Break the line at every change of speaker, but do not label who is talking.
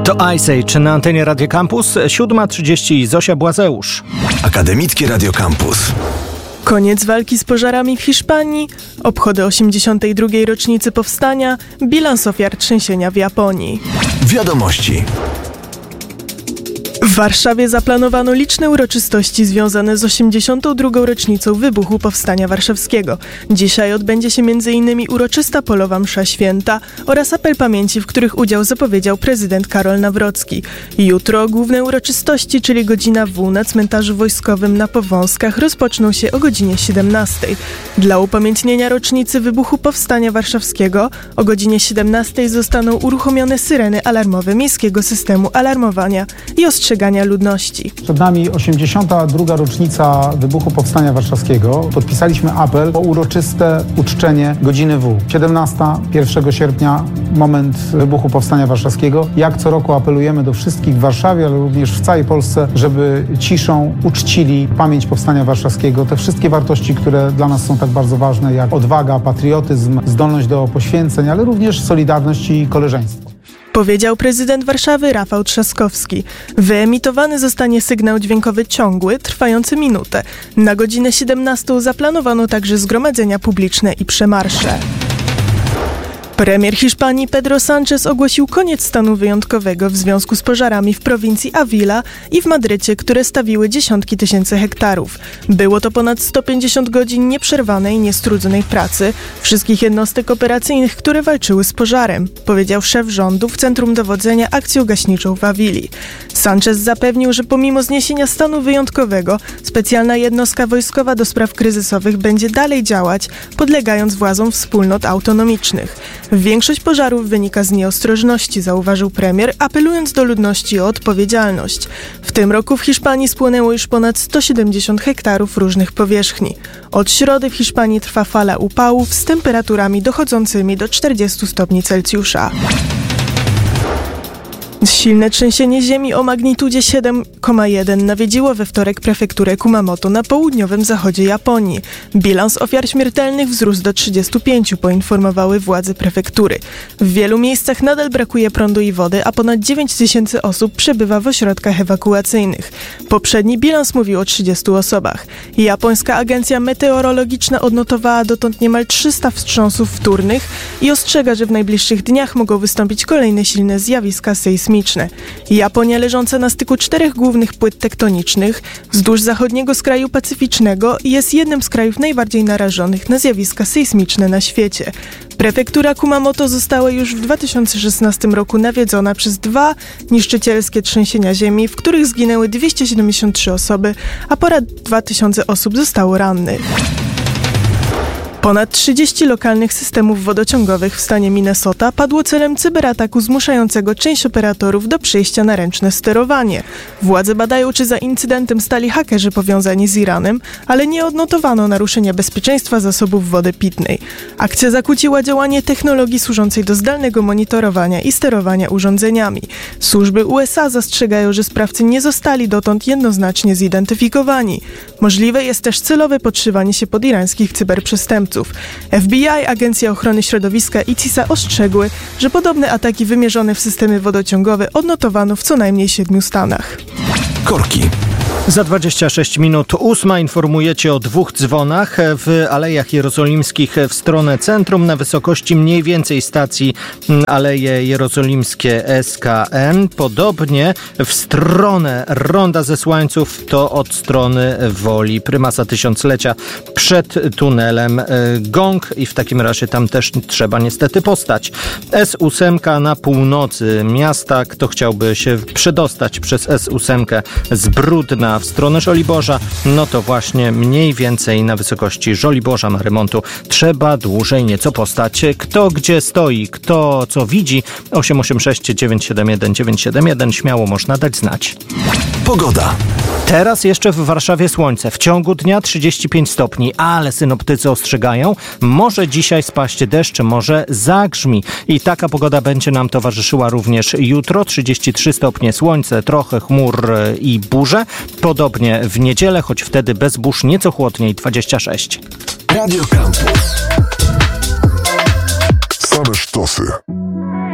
To Ice Age na antenie Radio Campus, 7:30, Zosia Błazeusz.
Akademickie Radio Campus.
Koniec walki z pożarami w Hiszpanii, obchody 82. rocznicy powstania, bilans ofiar trzęsienia w Japonii.
Wiadomości.
W Warszawie zaplanowano liczne uroczystości związane z 82. rocznicą wybuchu Powstania Warszawskiego. Dzisiaj odbędzie się m.in. uroczysta polowa msza święta oraz apel pamięci, w których udział zapowiedział prezydent Karol Nawrocki. Jutro główne uroczystości, czyli godzina W na cmentarzu wojskowym na Powązkach, rozpoczną się o godzinie 17. Dla upamiętnienia rocznicy wybuchu Powstania Warszawskiego o godzinie 17 zostaną uruchomione syreny alarmowe Miejskiego Systemu Alarmowania i ostrzegania ludności.
Przed nami 82. rocznica wybuchu Powstania Warszawskiego. Podpisaliśmy apel o uroczyste uczczenie godziny W. 17, 1 sierpnia, moment wybuchu Powstania Warszawskiego. Jak co roku apelujemy do wszystkich w Warszawie, ale również w całej Polsce, żeby ciszą uczcili pamięć Powstania Warszawskiego. Te wszystkie wartości, które dla nas są tak bardzo ważne, jak odwaga, patriotyzm, zdolność do poświęceń, ale również solidarność i koleżeństwo.
Powiedział prezydent Warszawy Rafał Trzaskowski. Wyemitowany zostanie sygnał dźwiękowy ciągły, trwający minutę. Na godzinę 17 zaplanowano także zgromadzenia publiczne i przemarsze. Premier Hiszpanii Pedro Sánchez ogłosił koniec stanu wyjątkowego w związku z pożarami w prowincji Ávila i w Madrycie, które stawiły dziesiątki tysięcy hektarów. Było to ponad 150 godzin nieprzerwanej, niestrudzonej pracy wszystkich jednostek operacyjnych, które walczyły z pożarem, powiedział szef rządu w Centrum Dowodzenia Akcją Gaśniczą w Avili. Sánchez zapewnił, że pomimo zniesienia stanu wyjątkowego specjalna jednostka wojskowa do spraw kryzysowych będzie dalej działać, podlegając władzom wspólnot autonomicznych. Większość pożarów wynika z nieostrożności, zauważył premier, apelując do ludności o odpowiedzialność. W tym roku w Hiszpanii spłonęło już ponad 170 hektarów różnych powierzchni. Od środy w Hiszpanii trwa fala upałów z temperaturami dochodzącymi do 40 stopni Celsjusza. Silne trzęsienie ziemi o magnitudzie 7,1 nawiedziło we wtorek prefekturę Kumamoto na południowym zachodzie Japonii. Bilans ofiar śmiertelnych wzrósł do 35, poinformowały władze prefektury. W wielu miejscach nadal brakuje prądu i wody, a ponad 9 tysięcy osób przebywa w ośrodkach ewakuacyjnych. Poprzedni bilans mówił o 30 osobach. Japońska agencja meteorologiczna odnotowała dotąd niemal 300 wstrząsów wtórnych i ostrzega, że w najbliższych dniach mogą wystąpić kolejne silne zjawiska sejsmiczne. Japonia, leżąca na styku 4 głównych płyt tektonicznych wzdłuż zachodniego skraju pacyficznego, jest jednym z krajów najbardziej narażonych na zjawiska sejsmiczne na świecie. Prefektura Kumamoto została już w 2016 roku nawiedzona przez 2 niszczycielskie trzęsienia ziemi, w których zginęły 273 osoby, a ponad 2000 osób zostało rannych. Ponad 30 lokalnych systemów wodociągowych w stanie Minnesota padło celem cyberataku zmuszającego część operatorów do przejścia na ręczne sterowanie. Władze badają, czy za incydentem stali hakerzy powiązani z Iranem, ale nie odnotowano naruszenia bezpieczeństwa zasobów wody pitnej. Akcja zakłóciła działanie technologii służącej do zdalnego monitorowania i sterowania urządzeniami. Służby USA zastrzegają, że sprawcy nie zostali dotąd jednoznacznie zidentyfikowani. Możliwe jest też celowe podszywanie się pod irańskich cyberprzestępców. FBI, Agencja Ochrony Środowiska i CISA ostrzegły, że podobne ataki wymierzone w systemy wodociągowe odnotowano w co najmniej 7 stanach.
Korki.
Za 26 minut 8 informujecie o 2 dzwonach w Alejach Jerozolimskich w stronę centrum na wysokości mniej więcej stacji Aleje Jerozolimskie SKN. Podobnie w stronę Ronda Zesłańców to od strony Woli Prymasa Tysiąclecia przed tunelem Gąg i w takim razie tam też trzeba niestety postać. S8 na północy miasta. Kto chciałby się przedostać przez S8 z Brudna w stronę Żoliborza, no to właśnie mniej więcej na wysokości Żoliborza na remontu trzeba dłużej nieco postać. Kto gdzie stoi, kto co widzi, 886 971 971, śmiało można dać znać.
Pogoda.
Teraz jeszcze w Warszawie słońce. W ciągu dnia 35 stopni, ale synoptycy ostrzegają, może dzisiaj spaść deszcz, może zagrzmi. I taka pogoda będzie nam towarzyszyła również jutro. 33 stopnie, słońce, trochę chmur i burze. Podobnie w niedzielę, choć wtedy bez burz, nieco chłodniej, 26.
Radio Campus. Same sztosy.